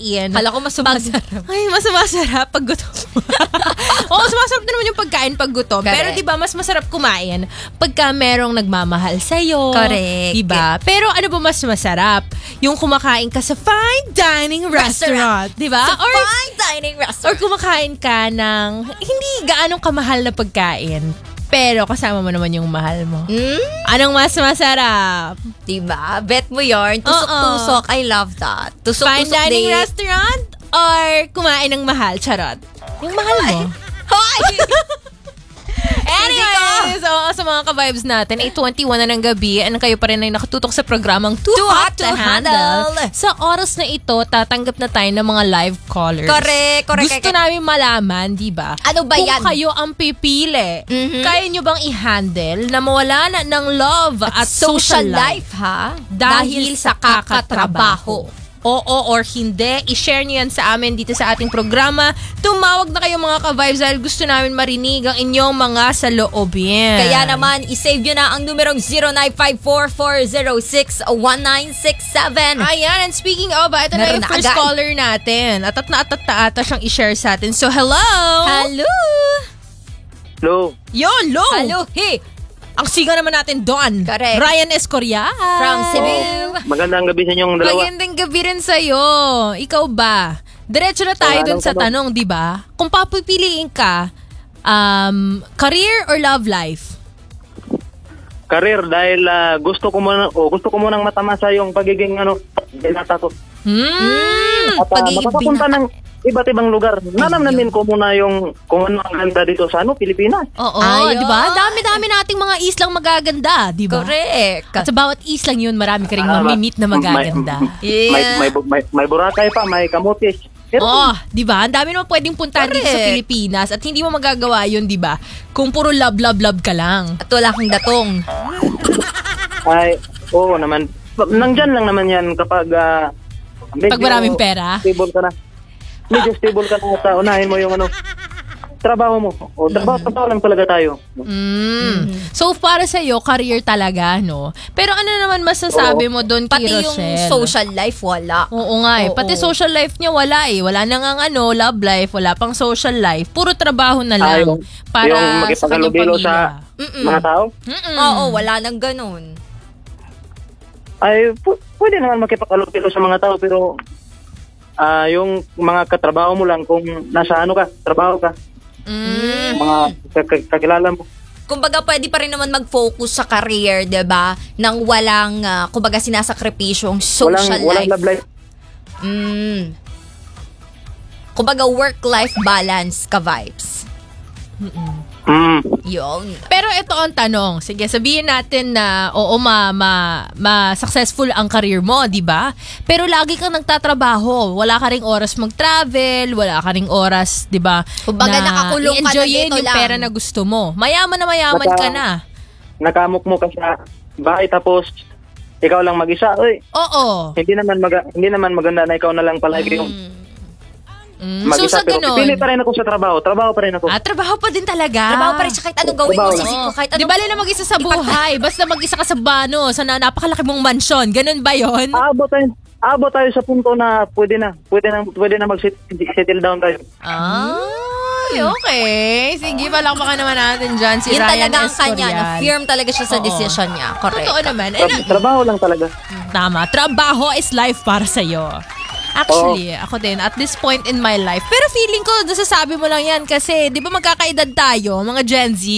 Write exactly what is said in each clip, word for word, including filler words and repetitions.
kumain. Kala ko mas sumasarap. Ay, mas masarap pag gutom. Oo, sumasarap din naman yung pagkain pag gutom. Correct. Pero di ba mas masarap kumain pagka merong nagmamahal sa'yo. Correct. Di ba? Pero ano ba mas masarap? Yung kumakain ka sa fine dining restaurant. Di ba? Sa Or, fine dining or restaurant. kumakain ka ng hindi gaanong kamahal na pagkain. Pero kasama mo naman yung mahal mo. Mm? Anong mas masarap? Diba? Bet mo yarn. Tusok-tusok. I love that. Fine Tusok-tusok dining date. restaurant or kumain ng mahal? Charot. Yung mahal mo. Hoy! Anyways, so, sa mga ka-vibes natin, eight twenty-one na ng gabi, and kayo pa rin ay nakatutok sa programang Too, Too Hot, Hot to to Handle. Handle. Sa oras na ito, tatanggap na tayo ng mga live callers. Correct, correct, Gusto correct. namin malaman, di ba? Ano ba kung yan? Kung kayo ang pipili, Mhm. kaya nyo bang i-handle na mawala na ng love at, Social life, ha? dahil sa kakatrabaho? Oo or hindi, i-share nyo yan sa amin dito sa ating programa. Tumawag na kayo mga ka-vibes dahil gusto namin marinig ang inyong mga saloobin. Kaya naman, isave nyo na ang numerong zero nine five four four zero six one nine six seven. Ayan, and speaking of, ito na Meron yung na first agad. caller natin. Atat na atat na ata siyang i-share sa atin. So, hello! Hello! Hello. Yon, low! Hello, hey! Ang siga naman natin doon. Correct. Ryan Escorial. From Cebu. Magandang gabi sa inyong dalawa. Magandang gabi rin sa'yo. Ikaw ba? Diretso na tayo Wala dun nang sa tanong. tanong, di ba? Kung papipiliin ka, um, career or love life? Career dahil ah, gusto ko muna o gusto ko munang matamasa yung pagiging ano, binata ko. Hmm. At uh, Pagiging makapapunta binata. ng iba't ibang lugar. Nanamnamin ko muna yung kung ano ang ganda dito sa ano, Pilipinas. Oo, Ayun. di ba? Dami-dami nating mga islang magaganda, di ba? Correct. At sa bawat islang yun, marami ka rin Ah, mamimit na magaganda. May, may, may, may, may Boracay pa, may Camotes. Pero, Oh, 'di ba? Ang dami naman pwedeng puntahan dito sa Correct. Pilipinas at hindi mo magagawa 'yun, 'di ba? Kung puro love love love ka lang. At wala kang datong. ay, oo naman. Nandyan lang naman yan kapag ah, medyo Pag maraming pera. stable ka na. Medyo stable ka na sa unahin mo yung ano, trabaho mo. O, trabaho, trabaho lang talaga tayo. Mm. So para sa iyo, career talaga, no? Pero ano naman masasabi mo doon, Pati kay yung Rochelle? social life, wala. Oo nga eh. Oo. Pati social life niya wala eh. Wala na nga ano, love life, wala pang social life. Puro trabaho na lang. Ah, yung- para yung sa kanyang makipaghalubilo pamilya. sa Mm-mm. mga tao. Mm-mm. Oo, wala nang ganun. Ay, pu- pwede naman makipaghalubilo sa mga tao, pero ah yung mga katrabaho mo lang, kung nasa ano ka, trabaho ka, Mm. mga kak- kakilala mo. Kumbaga, pwede pa rin naman mag-focus sa career, 'di ba? Nang walang, ah, kumbaga, sinasakripisyo yung social walang, walang life. love life. Mm. Kumbaga, work-life balance ka vibes. Mm. Yun. Pero ito ang tanong. Sige, sabihin natin na oo, ma, ma, ma successful ang career mo, di ba? Pero lagi kang nagtatrabaho. Wala ka ring oras mag-travel, wala ka ring oras, di ba? Kumbaga, nakakulong ka na i-enjoyin dito yung lang. pera na gusto mo. Mayaman na mayaman Naka- ka na. Nakamok mo ka sa bahay, tapos ikaw lang mag-isa. Uy, Oo. hindi naman maga- hindi naman maganda na ikaw na lang palagi yung Mm, so mag-isa. sa Pero ganun, pipili pa rin ako sa trabaho. Trabaho pa rin ako. ah, trabaho pa din talaga. Trabaho pa rin siya kahit anong gawin mo, Trabaho sisig Oo. ko, kahit Di anong... bali na mag-isa sa buhay. Basta mag-isa ka sa bano, sa na, napakalaki mong mansyon. Ganun ba yon? Aabot tayo, aabot tayo sa punto na pwede na, pwede na, pwede na mag-settle down tayo. Ay, okay. Sige, palakpakan naman natin dyan si Yun Ryan talaga ang kanya, no? Escorial. Firm talaga siya sa Oo. decision niya. Correct. Totoo naman. Eh, Tra- trabaho lang talaga. tama. Trabaho is life para sa'yo. Actually, ako din, at this point in my life. Pero feeling ko, nasasabi mo lang yan kasi, di ba magkakaedad tayo, mga Gen Z?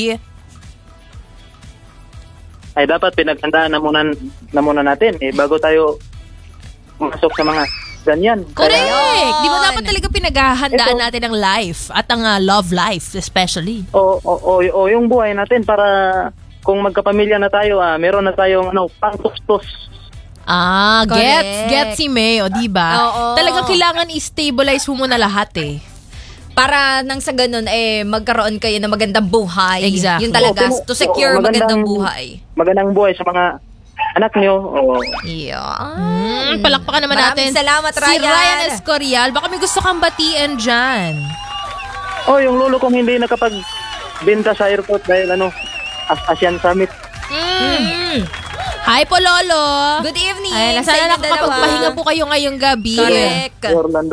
Ay dapat pinaghandaan na muna, na muna natin eh, bago tayo pumasok sa mga ganyan. Correct! Ayun. Di ba dapat talaga pinaghahandaan Ito. natin ang life at ang uh, love life especially. O, o, o, o yung buhay natin para kung magkapamilya na tayo, ah, meron na tayong ano, pangtustos. Ah, Correct. gets, gets si May, o di ba? Oo. Talagang kailangan i-stabilize mo muna lahat eh. Para nang sa ganun, eh, magkaroon kayo ng magandang buhay. Exactly. Yun talaga, Oo, to secure oo, magandang- magandang buhay. Magandang buhay sa mga anak nyo. O, Yan. Mm, palakpakan naman Maraming natin. salamat, Si Ryan. Ryan Escorial. Baka may gusto kang batiin dyan. oh, yung lolo kong hindi nakapagbenta sa airport dahil ano, As- ASEAN Summit. Mm. Hi po, Lolo. Good evening. Ay, sa sana inyong dalawa. nakakapagpahinga po kayo ngayong gabi. Correct. Orlando.